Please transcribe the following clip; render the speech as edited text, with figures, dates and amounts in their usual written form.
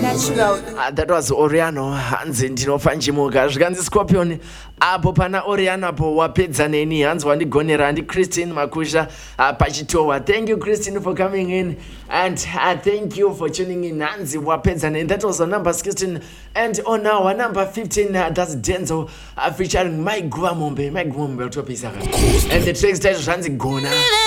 That was Oriano hanzi ndinofanjimuka zvikanzi Scorpion apo pana Oriano apo wapedza neni hanzi wandigonera ndi Christine Makusha pachitowa. Thank you Christine for coming in and thank you for tuning in. Hanzi wapedza neni. That was on number 16 and on our number 15 that's Denzel featuring Mike Guamombe utopisa and the track title hanzi Gona.